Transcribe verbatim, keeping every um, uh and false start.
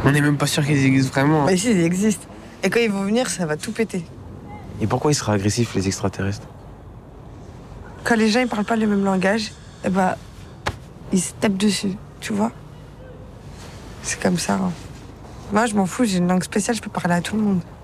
On n'est même pas sûr qu'ils existent vraiment. Bah si, ils existent. Et quand ils vont venir, ça va tout péter. Et pourquoi ils seraient agressifs, les extraterrestres? Quand les gens ils parlent pas le même langage, eh bah, ils se tapent dessus, tu vois. C'est comme ça. Hein. Moi, je m'en fous, j'ai une langue spéciale, je peux parler à tout le monde.